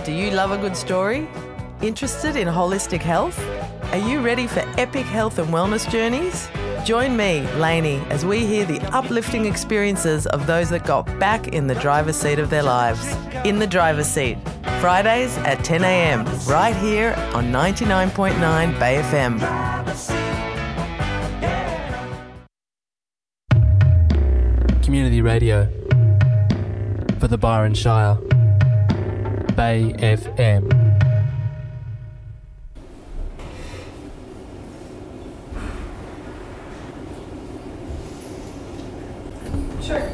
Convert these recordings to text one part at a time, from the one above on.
Do you love a good story? Interested in holistic health? Are you ready for epic health and wellness journeys? Join me, Lainey, as we hear the uplifting experiences of those that got back in the driver's seat of their lives. In the Driver's Seat, Fridays at 10 a.m, right here on 99.9 Bay FM. Community radio for the Byron Shire. Bay FM. Sure.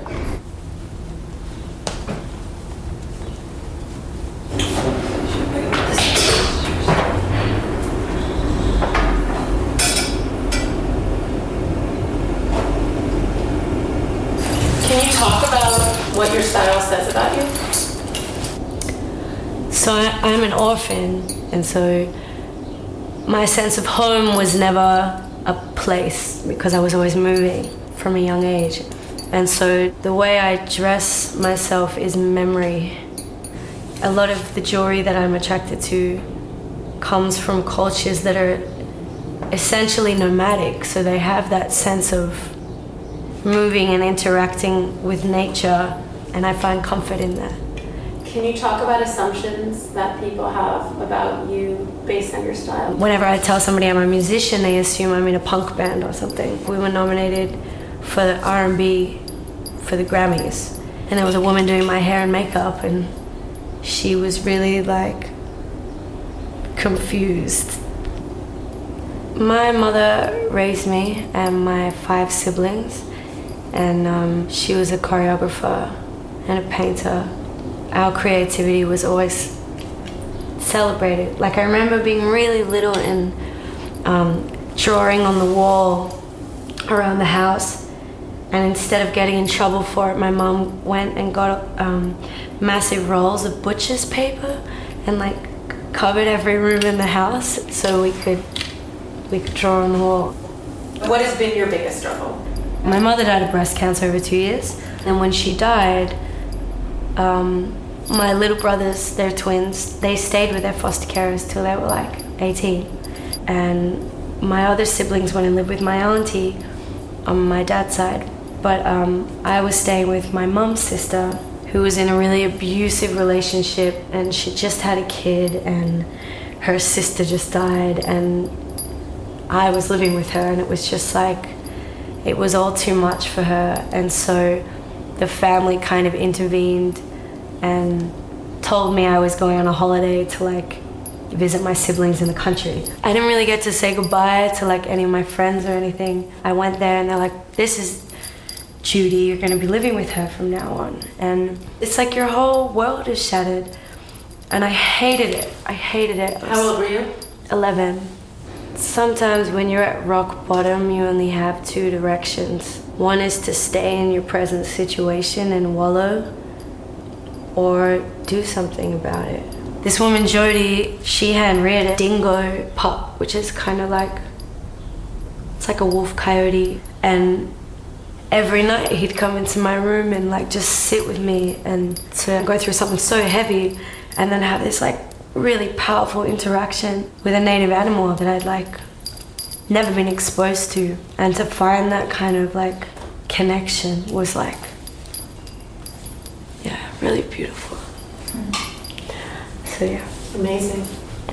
Can you talk about what your style says about you? So I'm an orphan, and so my sense of home was never a place because I was always moving from a young age. And so the way I dress myself is memory. A lot of the jewelry that I'm attracted to comes from cultures that are essentially nomadic, so they have that sense of moving and interacting with nature, and I find comfort in that. Can you talk about assumptions that people have about you based on your style? Whenever I tell somebody I'm a musician, they assume I'm in a punk band or something. We were nominated for the R&B for the Grammys, and there was a woman doing my hair and makeup, and she was really like confused. My mother raised me and my 5 siblings, and she was a choreographer and a painter. Our creativity was always celebrated. Like, I remember being really little and drawing on the wall around the house, and instead of getting in trouble for it, my mom went and got massive rolls of butcher's paper and like covered every room in the house so we could draw on the wall. What has been your biggest struggle? My mother died of breast cancer over 2 years, and when she died, my little brothers, they're twins, they stayed with their foster carers till they were like 18. And my other siblings went and lived with my auntie on my dad's side. But I was staying with my mum's sister, who was in a really abusive relationship, and she just had a kid, and her sister just died, and I was living with her, and it was just like, it was all too much for her. And so the family kind of intervened and told me I was going on a holiday to like visit my siblings in the country. I didn't really get to say goodbye to like any of my friends or anything. I went there and they're like, this is Judy, you're gonna be living with her from now on. And it's like your whole world is shattered. And I hated it. How old were you? 11. Sometimes when you're at rock bottom, you only have 2 directions. One is to stay in your present situation and wallow, or do something about it. This woman, Jody, she had reared a dingo pup, which is kind of like, it's like a wolf coyote. And every night he'd come into my room and like just sit with me and to go through something so heavy and then have this like really powerful interaction with a native animal that I'd like never been exposed to. And to find that kind of like connection was like, yeah, really beautiful. So yeah. Amazing.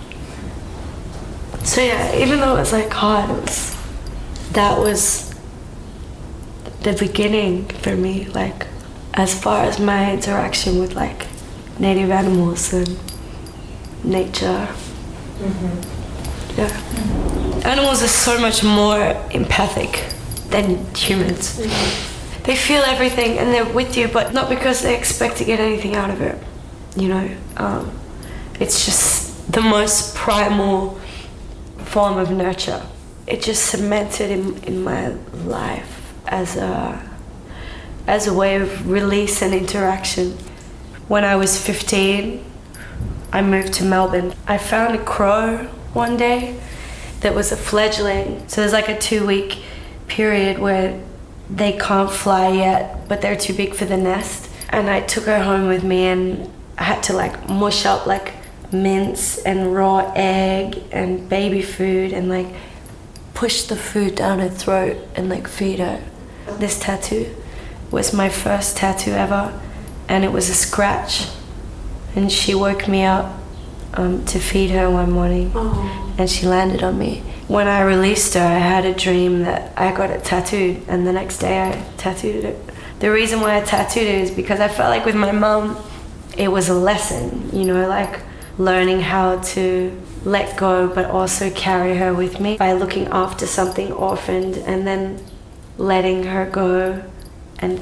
So yeah, even though it was like hard, that was the beginning for me, like as far as my interaction with like native animals and nature. Yeah. Animals are so much more empathic than humans. They feel everything and they're with you, but not because they expect to get anything out of it. You know, it's just the most primal form of nurture. It just cemented in my life as a way of release and interaction. When I was 15, I moved to Melbourne. I found a crow one day that was a fledgling. So there's like a 2-week period where they can't fly yet, but they're too big for the nest. And I took her home with me, and I had to like mush up like mince and raw egg and baby food and like push the food down her throat and like feed her. This tattoo was my first tattoo ever, and it was a scratch. And she woke me up to feed her one morning, and she landed on me. When I released her, I had a dream that I got it tattooed, and the next day I tattooed it. The reason why I tattooed it is because I felt like with my mum, it was a lesson, you know, like learning how to let go but also carry her with me by looking after something orphaned and then letting her go